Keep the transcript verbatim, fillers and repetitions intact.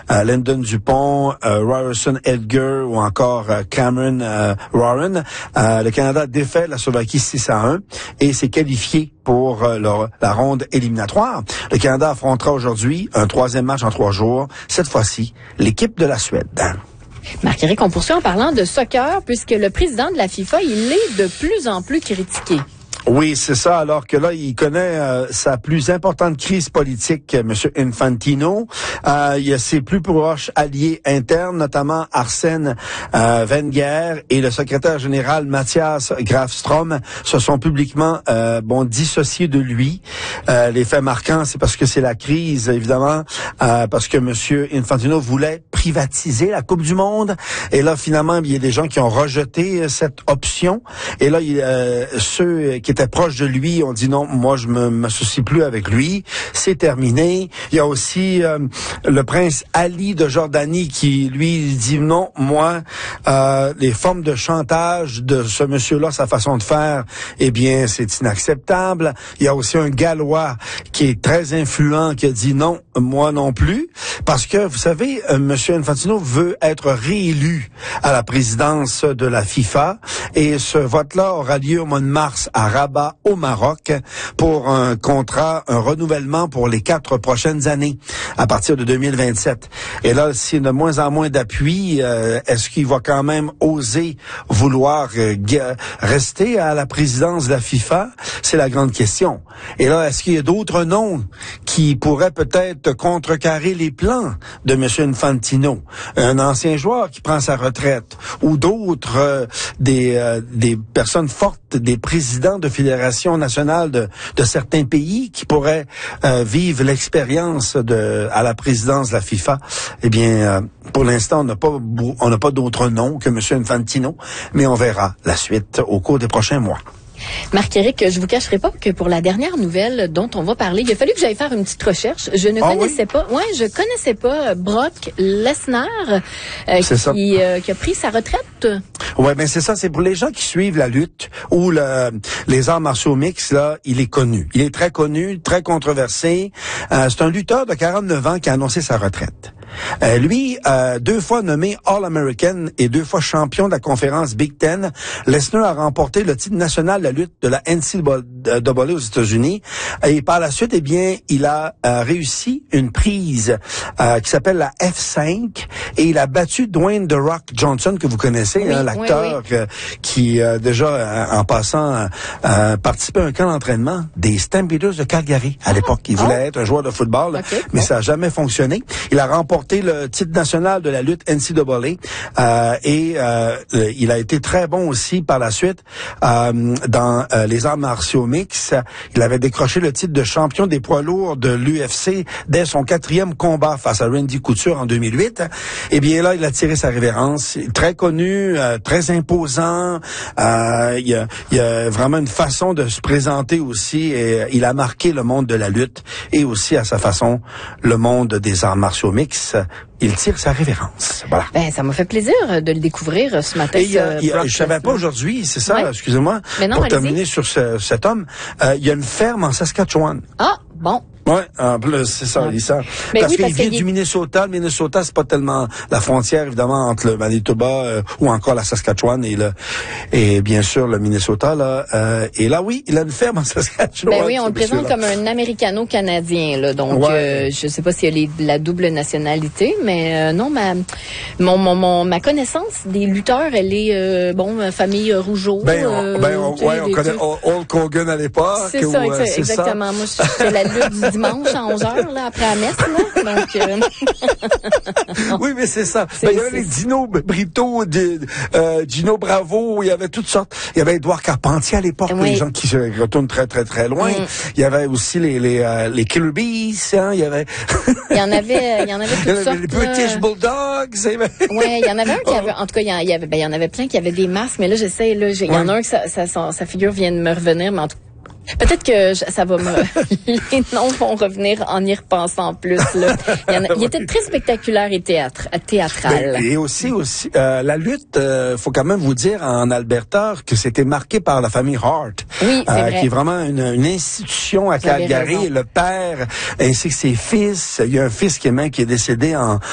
Euh, Lyndon Dupont, euh, Ryerson Edgar ou encore euh, Cameron euh, Warren. Euh, le Canada défait la Slovaquie six à un et s'est qualifié pour euh, leur, la ronde éliminatoire. Le Canada affrontera aujourd'hui un troisième match en trois jours. Cette fois-ci, l'équipe de la Suède. Marc-Éric, on poursuit en parlant de soccer puisque le président de la FIFA, il est de plus en plus critiqué. Oui, c'est ça. Alors que là, il connaît euh, sa plus importante crise politique, M. Infantino. Euh, il y a ses plus proches alliés internes, notamment Arsène euh, Wenger et le secrétaire général Mathias Grafström se sont publiquement euh, bon dissociés de lui. Euh, les faits marquants, c'est parce que c'est la crise, évidemment, euh, parce que M. Infantino voulait privatiser la Coupe du Monde. Et là, finalement, il y a des gens qui ont rejeté cette option. Et là, il, euh, ceux qui étaient proches de lui ont dit non, moi je me m'associe plus avec lui, c'est terminé. Il y a aussi euh, le prince Ali de Jordanie qui lui dit non, moi euh, les formes de chantage de ce monsieur-là, sa façon de faire, eh bien c'est inacceptable. Il y a aussi un Gallois qui est très influent qui a dit non, moi non plus, parce que vous savez, euh, monsieur Infantino veut être réélu à la présidence de la FIFA et ce vote-là aura lieu au mois de mars à Rabat au Maroc pour un contrat, un renouvellement pour les quatre prochaines années à partir de deux mille vingt-sept. Et là, s'il y a de moins en moins d'appui, euh, est-ce qu'il va quand même oser vouloir euh, rester à la présidence de la FIFA? C'est la grande question. Et là, est-ce qu'il y a d'autres noms qui pourraient peut-être contrecarrer les plans de M. Infantino? Un ancien joueur qui prend sa retraite ou d'autres euh, des, euh, des personnes fortes, des présidents de fédérations nationales de, de certains pays qui pourraient euh, vivre l'expérience de à la présidence de la FIFA. Eh bien, euh, pour l'instant, on n'a pas on n'a pas d'autre nom que M. Infantino, mais on verra la suite au cours des prochains mois. Marc-Éric, je vous cacherai pas que pour la dernière nouvelle dont on va parler, il a fallu que j'aille faire une petite recherche. Je ne ah connaissais oui? pas, ouais, je connaissais pas Brock Lesnar euh, qui, euh, qui a pris sa retraite. Ouais, ben c'est ça, c'est pour les gens qui suivent la lutte ou le, les arts martiaux mixtes, là, il est connu. Il est très connu, très controversé. Euh, c'est un lutteur de quarante-neuf ans qui a annoncé sa retraite. Euh, lui, euh, deux fois nommé All-American et deux fois champion de la conférence Big Ten, Lesnar a remporté le titre national de la lutte de la N C double A aux États-Unis. Et par la suite, eh bien, il a euh, réussi une prise euh, qui s'appelle la F cinq et il a battu Dwayne The Rock Johnson, que vous connaissez, oui, hein, l'acteur oui, oui. Euh, qui euh, déjà, euh, en passant, euh, participait à un camp d'entraînement des Stampeders de Calgary à l'époque. Il voulait oh. être un joueur de football, okay. mais oh. ça n'a jamais fonctionné. Il a remporté le titre national de la lutte N C double A euh, et euh, il a été très bon aussi par la suite euh, dans euh, les arts martiaux mixtes. Il avait décroché le titre de champion des poids lourds de l'U F C dès son quatrième combat face à Randy Couture en deux mille huit. Et bien là, il a tiré sa révérence. Très connu, euh, très imposant. Euh, il, y a, il y a vraiment une façon de se présenter aussi et il a marqué le monde de la lutte et aussi à sa façon le monde des arts martiaux mixtes. Il tire sa révérence. Voilà. Ben, ça m'a fait plaisir de le découvrir ce matin. Et il y a, il y a, je savais pas aujourd'hui, c'est ça, ouais. excusez-moi, Mais non, pour allez-y. terminer sur ce, cet homme, euh, il y a une ferme en Saskatchewan. Ah, bon. Ouais, en plus, c'est ça, il sent. Mais parce oui, qu'il parce vient qu'il... du Minnesota. Le Minnesota, c'est pas tellement la frontière, évidemment, entre le Manitoba euh, ou encore la Saskatchewan et le et bien sûr le Minnesota, là. Euh, et là, oui, il a une ferme en Saskatchewan. Ben oui, on le présente comme un Américano-Canadien, là. Donc, ouais. euh, je sais pas s'il y a les, la double nationalité, mais euh, non, ma mon, mon, mon ma connaissance des lutteurs, elle est euh, bon, famille Rougeau. Ben, on, euh, ben, on, ouais, on connaît Hulk Hogan à l'époque. C'est ça, ou, euh, c'est exactement. Ça. Moi, je fais la lutte du dimanche à onze heures, là, après la messe, là. Donc, euh... oui, mais c'est ça. Ben, il y avait les Dino Brito, de, euh, Gino Bravo, il y avait toutes sortes. Il y avait Édouard Carpentier à l'époque, oui. les gens qui se retournent très, très, très loin. Mm. Il y avait aussi les, les, euh, les Killer Bees, hein, il y avait... il y en avait, il y en avait toutes il y avait sortes. Les British Bulldogs. Ouais, il y en avait un qui avait, en tout cas, il y, en, il y avait, ben, il y en avait plein qui avaient des masques, mais là, j'essaie, là, il y en a un que sa, sa, sa, sa figure vient de me revenir, mais en tout cas, peut-être que je, ça va me... les noms vont revenir en y repensant plus. Là. Il, y en a, il était très spectaculaire et théâtre, théâtral. Ben, et aussi, aussi euh, la lutte, euh, faut quand même vous dire en Alberta que c'était marqué par la famille Hart. Oui, c'est euh, vrai. Qui est vraiment une, une institution à Calgary. Le père ainsi que ses fils. Il y a un fils qui est même qui est décédé en